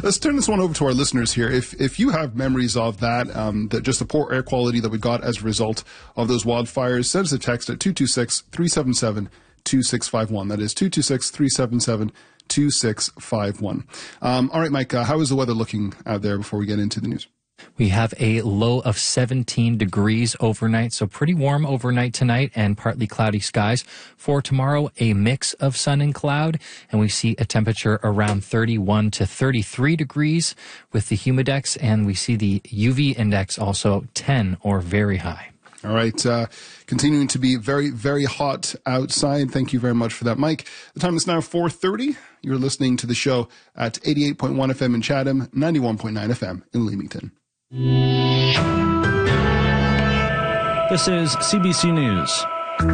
Let's turn this one over to our listeners here. If you have memories of that, just the poor air quality that we got as a result of those wildfires, send us a text at 226-377-2651. That is 226-377-2651. All right, Mike, how is the weather looking out there before we get into the news? We have a low of 17 degrees overnight, so pretty warm overnight tonight and partly cloudy skies. For tomorrow, a mix of sun and cloud, and we see a temperature around 31 to 33 degrees with the humidex, and we see the UV index also 10 or very high. All right, continuing to be very, very hot outside. Thank you very much for that, Mike. The time is now 4:30. You're listening to the show at 88.1 FM in Chatham, 91.9 FM in Leamington. This is CBC News.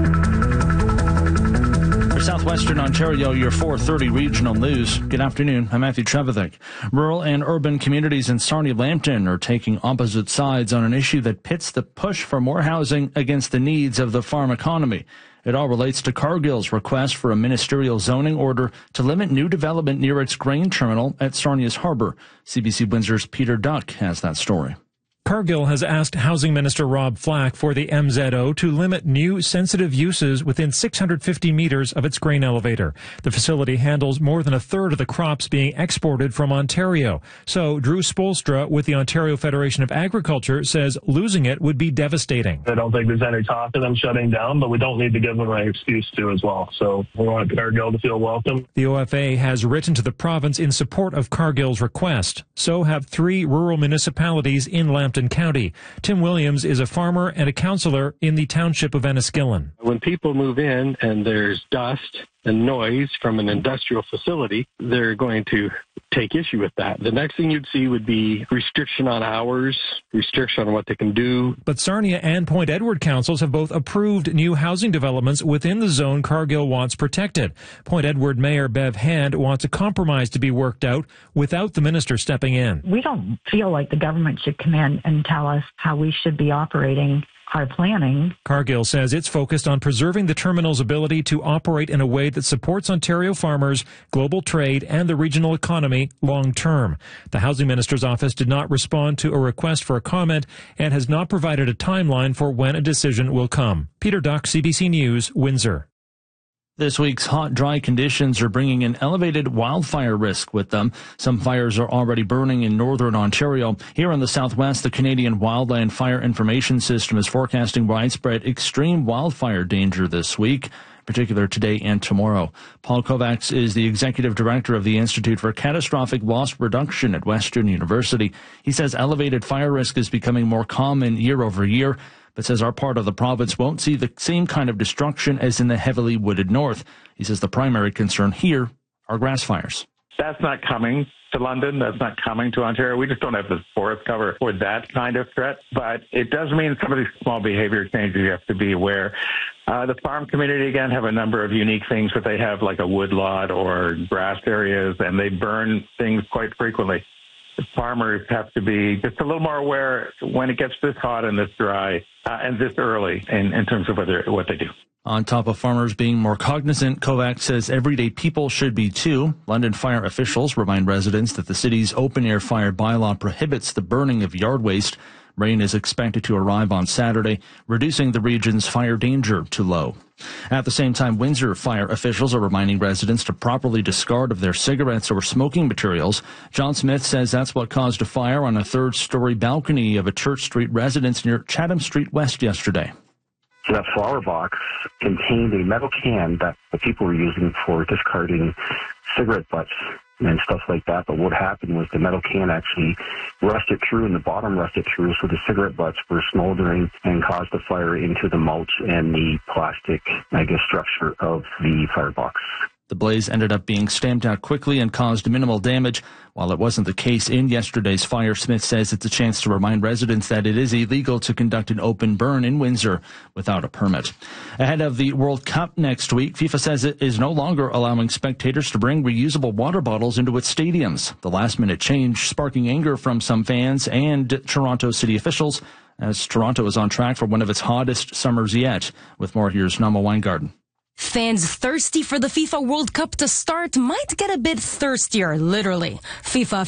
For Southwestern Ontario, your 4:30 regional news. Good afternoon. I'm Matthew Trevithick. Rural and urban communities in Sarnia-Lambton are taking opposite sides on an issue that pits the push for more housing against the needs of the farm economy. It all relates to Cargill's request for a ministerial zoning order to limit new development near its grain terminal at Sarnia's Harbour. CBC Windsor's Peter Duck has that story. Cargill has asked Housing Minister Rob Flack for the MZO to limit new sensitive uses within 650 meters of its grain elevator. The facility handles more than a third of the crops being exported from Ontario. So Drew Spolstra with the Ontario Federation of Agriculture says losing it would be devastating. I don't think there's any talk of them shutting down, but we don't need to give them an excuse to as well. So we want Cargill to feel welcome. The OFA has written to the province in support of Cargill's request. So have 3 rural municipalities in Lambton County. Tim Williams is a farmer and a councillor in the township of Enniskillen. When people move in and there's dust and noise from an industrial facility, they're going to take issue with that. The next thing you'd see would be restriction on hours, restriction on what they can do. But Sarnia and Point Edward councils have both approved new housing developments within the zone Cargill wants protected. Point Edward Mayor Bev Hand wants a compromise to be worked out without the minister stepping in. We don't feel like the government should come in and tell us how we should be operating our planning. Cargill says it's focused on preserving the terminal's ability to operate in a way that supports Ontario farmers, global trade, and the regional economy long term. The Housing Minister's office did not respond to a request for a comment and has not provided a timeline for when a decision will come. Peter Duck, CBC News, Windsor. This week's hot, dry conditions are bringing an elevated wildfire risk with them. Some fires are already burning in northern Ontario. Here in the southwest, the Canadian Wildland Fire Information System is forecasting widespread extreme wildfire danger this week, in particular today and tomorrow. Paul Kovacs is the executive director of the Institute for Catastrophic Loss Reduction at Western University. He says elevated fire risk is becoming more common year over year, but says our part of the province won't see the same kind of destruction as in the heavily wooded north. He says the primary concern here are grass fires. That's not coming to London. That's not coming to Ontario. We just don't have the forest cover for that kind of threat. But it does mean some of these small behavior changes you have to be aware. The farm community, again, have a number of unique things that they have, like a woodlot or grass areas, and they burn things quite frequently. The farmers have to be just a little more aware when it gets this hot and this dry and this early in terms of what they do. On top of farmers being more cognizant, Kovacs says everyday people should be too. London fire officials remind residents that the city's open-air fire bylaw prohibits the burning of yard waste. Rain is expected to arrive on Saturday, reducing the region's fire danger to low. At the same time, Windsor fire officials are reminding residents to properly discard of their cigarettes or smoking materials. John Smith says that's what caused a fire on a third-story balcony of a Church Street residence near Chatham Street West yesterday. That flower box contained a metal can that the people were using for discarding cigarette butts and stuff like that. But what happened was the metal can actually rusted through, and the bottom rusted through, so the cigarette butts were smoldering and caused the fire into the mulch and the plastic, structure of the firebox. The blaze ended up being stamped out quickly and caused minimal damage. While it wasn't the case in yesterday's fire, Smith says it's a chance to remind residents that it is illegal to conduct an open burn in Windsor without a permit. Ahead of the World Cup next week, FIFA says it is no longer allowing spectators to bring reusable water bottles into its stadiums. The last-minute change sparking anger from some fans and Toronto city officials, as Toronto is on track for one of its hottest summers yet. With more, here's Nama Weingarten. Fans thirsty for the FIFA World Cup to start might get a bit thirstier, literally. FIFA